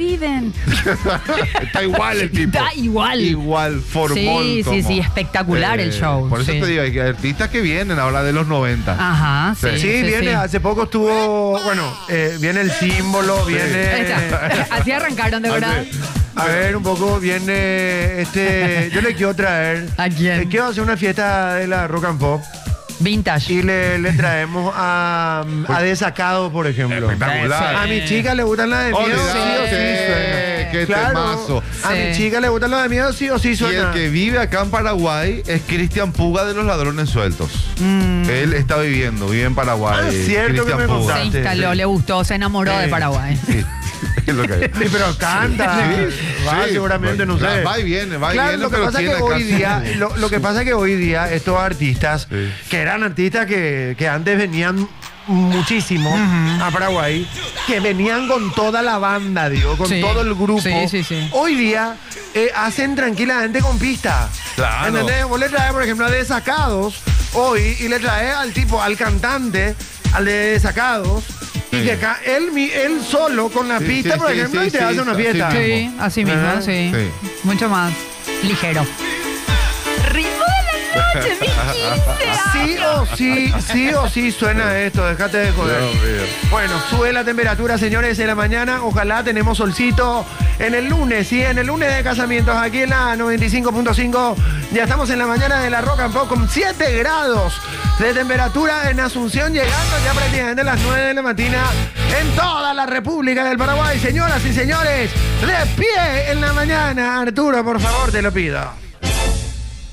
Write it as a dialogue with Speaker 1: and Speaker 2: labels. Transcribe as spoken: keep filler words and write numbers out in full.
Speaker 1: viven.
Speaker 2: Está igual el tipo.
Speaker 1: Está igual.
Speaker 2: Igual, formol.
Speaker 1: Sí, sí,
Speaker 2: como.
Speaker 1: sí, espectacular el show.
Speaker 2: Por eso
Speaker 1: sí.
Speaker 2: te digo, hay artistas que vienen ahora de los noventa.
Speaker 1: Ajá, sí.
Speaker 2: Sí.
Speaker 3: Sí,
Speaker 1: sí,
Speaker 3: viene,
Speaker 1: sí.
Speaker 3: hace poco estuvo, bueno, eh, viene el símbolo,
Speaker 1: Ahí
Speaker 3: viene...
Speaker 1: está. Así arrancaron, de verdad.
Speaker 3: A ver, un poco viene este... Yo le quiero traer...
Speaker 1: ¿A quién?
Speaker 3: Le quiero hacer una fiesta de la rock and pop
Speaker 1: Vintage.
Speaker 3: y le, le traemos a, a Desacado, por ejemplo.
Speaker 2: Espectacular.
Speaker 3: A mi chica le gustan las de miedo, sí o sí suena.
Speaker 2: Qué
Speaker 3: Claro,
Speaker 2: temazo.
Speaker 3: a
Speaker 1: Sí.
Speaker 3: mi chica le gustan las de miedo, sí o sí
Speaker 2: Y
Speaker 3: suena.
Speaker 2: el que vive acá en Paraguay es Cristian Puga de los Ladrones Sueltos. Él está viviendo, vive en Paraguay.
Speaker 3: Ah, es cierto que
Speaker 2: Cristian
Speaker 3: me
Speaker 2: Puga.
Speaker 1: Se
Speaker 3: contaste.
Speaker 1: instaló, le gustó, se enamoró
Speaker 3: Sí.
Speaker 1: de Paraguay.
Speaker 2: Sí, es lo que hay.
Speaker 3: Sí, pero canta. Va,
Speaker 2: Sí,
Speaker 3: seguramente, no
Speaker 2: va-
Speaker 3: sé.
Speaker 2: Va y viene, va y
Speaker 3: Claro,
Speaker 2: viene,
Speaker 3: lo que
Speaker 2: pero
Speaker 3: pasa es
Speaker 2: tiene
Speaker 3: que hoy
Speaker 2: acá
Speaker 3: día,
Speaker 2: su-
Speaker 3: lo, lo que pasa es que hoy día estos artistas,
Speaker 2: Sí.
Speaker 3: que eran artistas que, que antes venían muchísimo a Paraguay, que venían con toda la banda, digo, con
Speaker 1: Sí.
Speaker 3: todo el grupo.
Speaker 1: Sí, sí, sí.
Speaker 3: Hoy día eh, hacen tranquilamente con pista.
Speaker 2: Claro.
Speaker 3: ¿Entendés? Vos le traes, por ejemplo, a Desacados hoy y le traes al tipo, al cantante, al de Desacados. Y
Speaker 2: Sí.
Speaker 3: que acá él, mi- él solo con la
Speaker 2: Sí,
Speaker 3: pista,
Speaker 2: sí,
Speaker 3: por
Speaker 2: sí,
Speaker 3: ejemplo,
Speaker 2: sí,
Speaker 3: y te
Speaker 2: sí,
Speaker 3: hace una
Speaker 2: así
Speaker 3: fiesta.
Speaker 2: mismo.
Speaker 1: Sí, así mismo,
Speaker 3: Ajá.
Speaker 1: sí.
Speaker 2: Sí.
Speaker 1: Mucho más ligero. Ritmo de la noche, mis quince
Speaker 3: Sí o sí, sí o sí suena esto, déjate de joder.
Speaker 2: Dios mío.
Speaker 3: Bueno, sube la temperatura, señores, en la mañana. Ojalá tenemos solcito en el lunes, ¿sí? En el lunes de casamientos, aquí en la noventa y cinco punto cinco. Ya estamos en la mañana de la Rock and Pop con siete grados de temperatura en Asunción, llegando ya prácticamente a las nueve de la mañana en toda la República del Paraguay. Señoras y señores, de pie en la mañana. Arturo, por favor, te lo pido.